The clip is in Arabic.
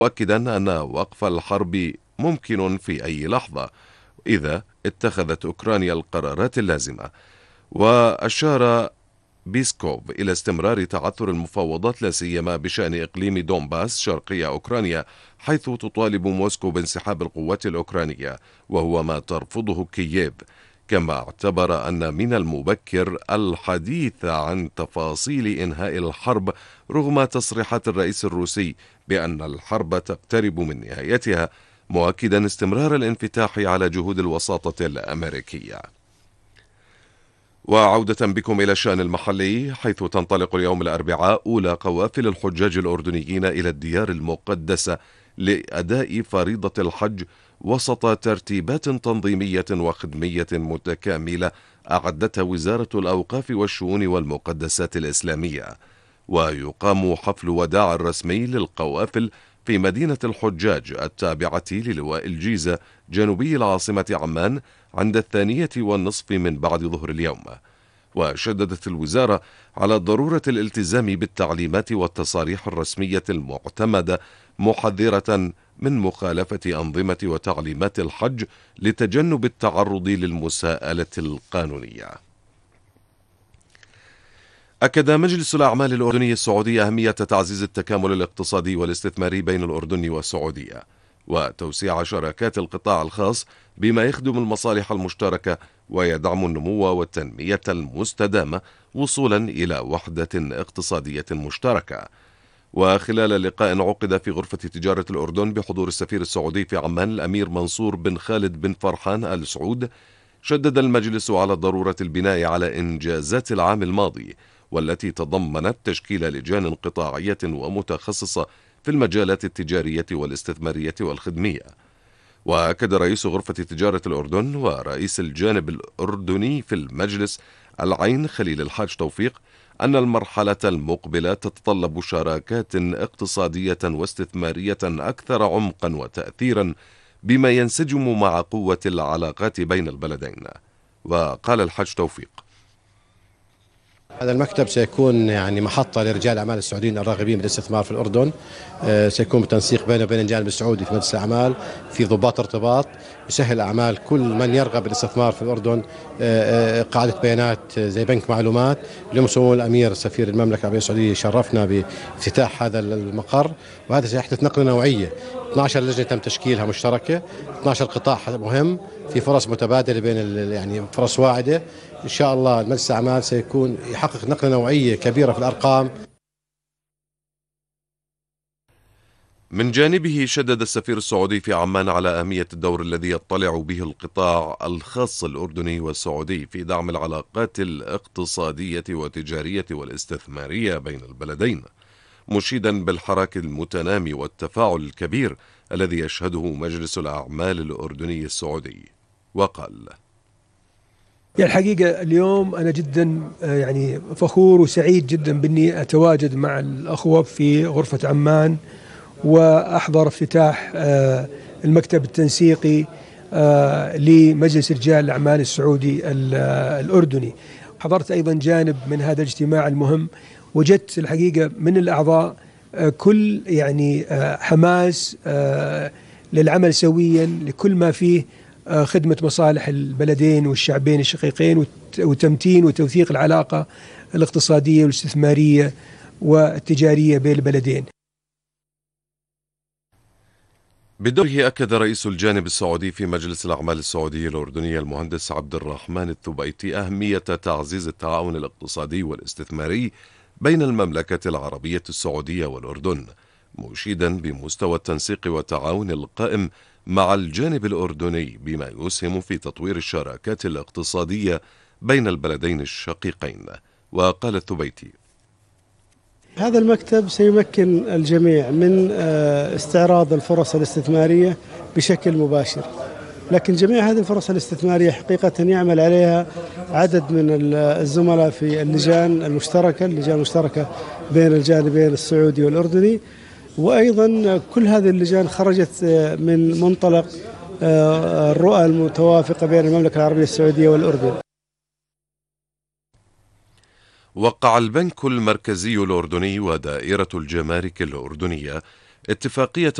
مؤكدا أن وقف الحرب ممكن في أي لحظة إذا اتخذت أوكرانيا القرارات اللازمة. وأشار بيسكوف إلى استمرار تعثر المفاوضات لا سيما بشأن إقليم دونباس شرقي أوكرانيا، حيث تطالب موسكو بانسحاب القوات الأوكرانية وهو ما ترفضه كييف. كما اعتبر أن من المبكر الحديث عن تفاصيل إنهاء الحرب رغم تصريحات الرئيس الروسي بأن الحرب تقترب من نهايتها، مؤكدا استمرار الانفتاح على جهود الوساطة الأمريكية. وعودة بكم إلى الشأن المحلي، حيث تنطلق اليوم الأربعاء أولى قوافل الحجاج الأردنيين إلى الديار المقدسة لأداء فريضة الحج وسط ترتيبات تنظيمية وخدمية متكاملة أعدتها وزارة الأوقاف والشؤون والمقدسات الإسلامية. ويقام حفل وداع رسمي للقوافل في مدينة الحجاج التابعة للواء الجيزة جنوبي العاصمة عمان عند 2:30 من بعد ظهر اليوم. وشددت الوزارة على ضرورة الالتزام بالتعليمات والتصاريح الرسمية المعتمدة، محذرة من مخالفة أنظمة وتعليمات الحج لتجنب التعرض للمساءلة القانونية. أكد مجلس الأعمال الأردني السعودي أهمية تعزيز التكامل الاقتصادي والاستثماري بين الأردن والسعودية وتوسيع شراكات القطاع الخاص بما يخدم المصالح المشتركة ويدعم النمو والتنمية المستدامة وصولا إلى وحدة اقتصادية مشتركة. وخلال لقاء عقد في غرفة تجارة الأردن بحضور السفير السعودي في عمان الأمير منصور بن خالد بن فرحان آل سعود، شدد المجلس على ضرورة البناء على إنجازات العام الماضي والتي تضمنت تشكيل لجان قطاعية ومتخصصة في المجالات التجارية والاستثمارية والخدمية. وأكد رئيس غرفة تجارة الأردن ورئيس الجانب الأردني في المجلس العين خليل الحاج توفيق أن المرحلة المقبلة تتطلب شراكات اقتصادية واستثمارية أكثر عمقا وتأثيرا بما ينسجم مع قوة العلاقات بين البلدين. وقال الحاج توفيق: هذا المكتب سيكون محطة لرجال الأعمال السعوديين الراغبين بالاستثمار في الأردن. سيكون بالتنسيق بينه وبين الجانب السعودي في مجلس الأعمال في ضباط ارتباط يسهل أعمال كل من يرغب بالاستثمار في الأردن. قاعدة بيانات زي بنك معلومات. اليوم سمو الأمير سفير المملكة العربية السعودية شرفنا بافتتاح هذا المقر، وهذا سيحدث نقلة نوعية. 12 لجنة تم تشكيلها مشتركة، 12 قطاع مهم، في فرص متبادلة بين فرص واعدة. إن شاء الله المجلس الأعمال سيكون يحقق نقلة نوعية كبيرة في الأرقام. من جانبه شدد السفير السعودي في عمان على أهمية الدور الذي يطلع به القطاع الخاص الأردني والسعودي في دعم العلاقات الاقتصادية والتجارية والاستثمارية بين البلدين، مشيدا بالحراك المتنامي والتفاعل الكبير الذي يشهده مجلس الأعمال الأردني السعودي. وقال: الحقيقة اليوم أنا جدا فخور وسعيد جدا بأني أتواجد مع الأخوة في غرفة عمان وأحضر افتتاح المكتب التنسيقي لمجلس رجال الأعمال السعودي الأردني. حضرت أيضا جانب من هذا الاجتماع المهم، وجدت الحقيقة من الأعضاء كل حماس للعمل سويا لكل ما فيه خدمة مصالح البلدين والشعبين الشقيقين وتمتين وتوثيق العلاقة الاقتصادية والاستثمارية والتجارية بين البلدين. بدوره أكد رئيس الجانب السعودي في مجلس الأعمال السعودي الأردني المهندس عبد الرحمن الثبيتي أهمية تعزيز التعاون الاقتصادي والاستثماري بين المملكة العربية السعودية والأردن، مشيدا بمستوى التنسيق والتعاون القائم مع الجانب الأردني بما يسهم في تطوير الشراكات الاقتصادية بين البلدين الشقيقين. وقال الثبيتي: هذا المكتب سيمكن الجميع من استعراض الفرص الاستثمارية بشكل مباشر، لكن جميع هذه الفرص الاستثمارية حقيقة يعمل عليها عدد من الزملاء في اللجان المشتركة بين الجانبين السعودي والأردني. وأيضا كل هذه اللجان خرجت من منطلق الرؤى المتوافقة بين المملكة العربية السعودية والأردن. وقع البنك المركزي الأردني ودائرة الجمارك الأردنية اتفاقية